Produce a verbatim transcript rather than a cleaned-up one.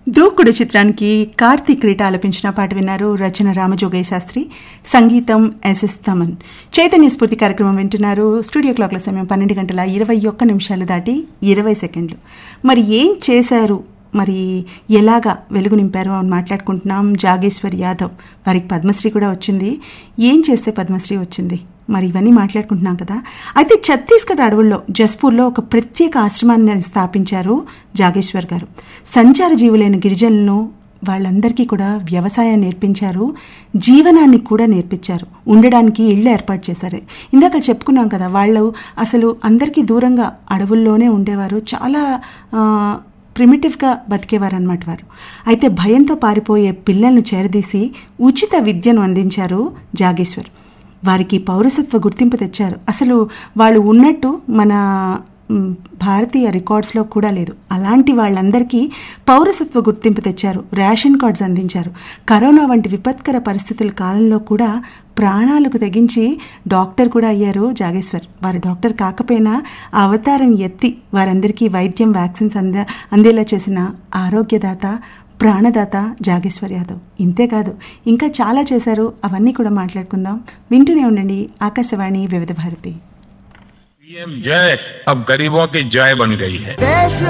దూకుడు చిత్రానికి కార్తీక్ క్రీట ఆలపించిన పాట విన్నారు. రచన రామజోగయ్య శాస్త్రి, సంగీతం ఎస్ఎస్ తమన్. చైతన్య స్ఫూర్తి కార్యక్రమం వింటున్నారు. స్టూడియో క్లాక్ల సమయం పన్నెండు గంటల ఇరవై ఒక్క నిమిషాలు దాటి ఇరవై సెకండ్లు. మరి ఏం చేశారు, మరి ఎలాగా వెలుగు నింపారు అని మాట్లాడుకుంటున్నాం. జాగేశ్వర్ యాదవ్, వారికి పద్మశ్రీ కూడా వచ్చింది. ఏం చేస్తే పద్మశ్రీ వచ్చింది, మరి ఇవన్నీ మాట్లాడుకుంటున్నాం కదా. అయితే ఛత్తీస్గఢ్ అడవుల్లో జస్పూర్లో ఒక ప్రత్యేక ఆశ్రమాన్ని స్థాపించారు జాగేశ్వర్ గారు. సంచార జీవులైన గిరిజనులను వాళ్ళందరికీ కూడా వ్యవసాయం నేర్పించారు, జీవనాన్ని కూడా నేర్పించారు, ఉండడానికి ఇళ్ళు ఏర్పాటు చేశారు. ఇందాక చెప్పుకున్నాం కదా, వాళ్ళు అసలు అందరికీ దూరంగా అడవుల్లోనే ఉండేవారు, చాలా ప్రిమిటివ్గా బతికేవారు అన్నమాట వారు. అయితే భయంతో పారిపోయే పిల్లలను చేరదీసి ఉచిత విద్యను అందించారు జాగేశ్వర్. వారికి పౌరసత్వ గుర్తింపు తెచ్చారు. అసలు వాళ్ళు ఉన్నట్టు మన భారతీయ రికార్డ్స్లో కూడా లేదు. అలాంటి వాళ్ళందరికీ పౌరసత్వ గుర్తింపు తెచ్చారు, రేషన్ కార్డ్స్ అందించారు. కరోనా వంటి విపత్కర పరిస్థితుల కాలంలో కూడా ప్రాణాలకు తెగించి డాక్టర్ కూడా అయ్యారు జాగేశ్వర్. వారు డాక్టర్ కాకపోయినా అవతారం ఎత్తి వారందరికీ వైద్యం, వ్యాక్సిన్స్ అంద అందేలా చేసిన ఆరోగ్యదాత, ప్రాణదాత జాగేశ్వర్ యాదవ్. ఇంతేకాదు ఇంకా చాలా చేశారు. అవన్నీ కూడా మాట్లాడుకుందాం. వింటూనే ఉండండి ఆకాశవాణి వివిధ భారతి. पीएम जय अब गरीबों की जय बन गई है.